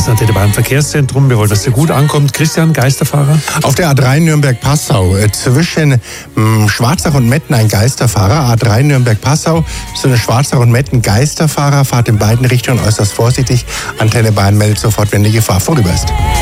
Das Antenne Bayern Verkehrszentrum. Wir wollen, dass ihr gut ankommt. Christian, Geisterfahrer? Auf der A3 Nürnberg-Passau zwischen Schwarzach und Metten ein Geisterfahrer. A3 Nürnberg-Passau, zwischen Schwarzach und Metten Geisterfahrer. Fahrt in beiden Richtungen äußerst vorsichtig. Antenne Bayern meldet sofort, wenn die Gefahr vorüber ist.